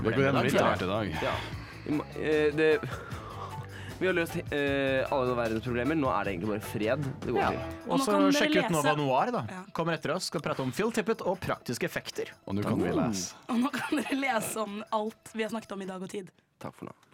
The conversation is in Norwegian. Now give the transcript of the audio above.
Det går gjennom litt Ja. hvert i dag. Ja. Vi har løst alle verdens problemer. Nå er det egentlig bare fred det går til. Og nå så kan dere sjekk ut lese- Nova Noir, da. Ja. Kommer etter oss, skal prate om Phil Tippett og praktiske effekter. Og nå kan vi lese. Og nå kan dere lese om alt vi har snakket om i dag og tid. Takk for nå.